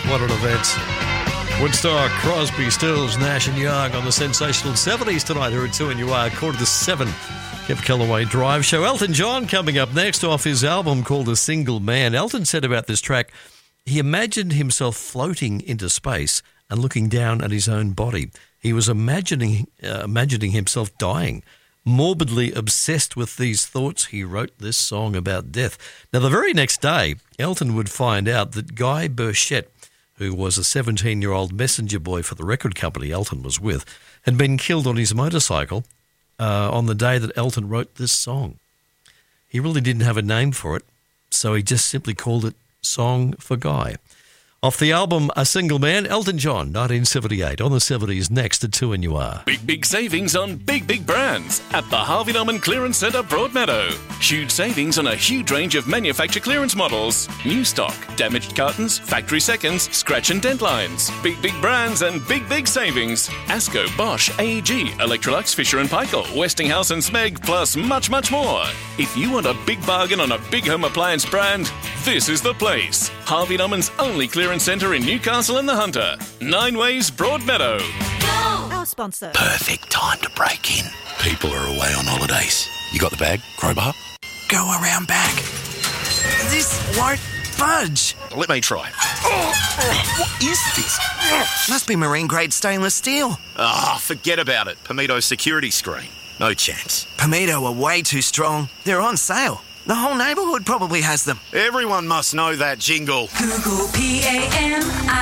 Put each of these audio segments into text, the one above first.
What an event. Woodstock, Crosby, Stills, Nash and Young on the sensational 70s tonight here at 2NUR, 6:45. Kev Callaway Drive Show. Elton John coming up next off his album called A Single Man. Elton said about this track, he imagined himself floating into space and looking down at his own body. He was imagining himself dying. Morbidly obsessed with these thoughts, he wrote this song about death. Now, the very next day, Elton would find out that Guy Burchett, who was a 17-year-old messenger boy for the record company Elton was with, had been killed on his motorcycle on the day that Elton wrote this song. He really didn't have a name for it, so he just simply called it Song for Guy. Off the album A Single Man, Elton John, 1978, on the 70s, next to 2NUR. Big savings on big brands at the Harvey Norman Clearance Centre, Broadmeadow. Huge savings on a huge range of manufacturer clearance models. New stock, damaged cartons, factory seconds, scratch and dent lines. Big brands and big savings. Asco, Bosch, AEG, Electrolux, Fisher & Paykel, Westinghouse and Smeg, plus much more. If you want a big bargain on a big home appliance brand, this is the place. Harvey Norman's only clearance centre in Newcastle and the Hunter. 9 Ways, Broadmeadow. Go! Our sponsor. Perfect time to break in. People are away on holidays. You got the bag? Crowbar? Go around back. This won't budge. Let me try. What is this? Must be marine grade stainless steel. Forget about it. Pomito security screen. No chance. Pomito are way too strong. They're on sale. The whole neighbourhood probably has them. Everyone must know that jingle. Google PAMIDO.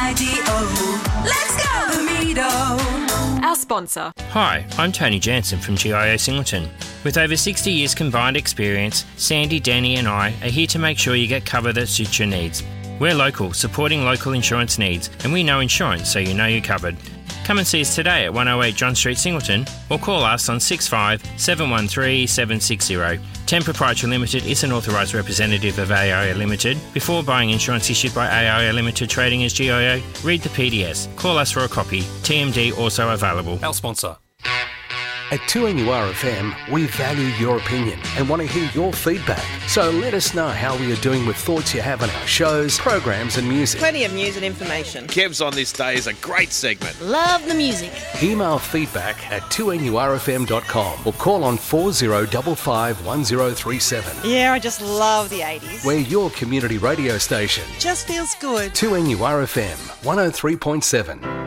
Let's go, Pomito. Our sponsor. Hi, I'm Tony Jansen from GIO Singleton. With over 60 years combined experience, Sandy, Danny and I are here to make sure you get cover that suits your needs. We're local, supporting local insurance needs, and we know insurance so you know you're covered. Come and see us today at 108 John Street, Singleton, or call us on 65 713 760. 10 Proprietary Limited is an authorised representative of AIO Limited. Before buying insurance issued by AIO Limited trading as GIO, read the PDS. Call us for a copy. TMD also available. Our sponsor. At 2NUR FM, we value your opinion and want to hear your feedback. So let us know how we are doing with thoughts you have on our shows, programs and music. Plenty of news and information. Kev's on This Day is a great segment. Love the music. Email feedback at 2NURFM.com or call on 4055 1037. Yeah, I just love the 80s. We're your community radio station. Just feels good. 2NUR FM 103.7.